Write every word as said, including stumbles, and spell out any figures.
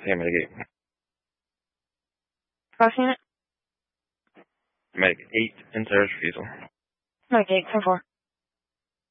Hey, Medic eight. Cross unit? Medic eight in service refusal. Medic eight, ten four.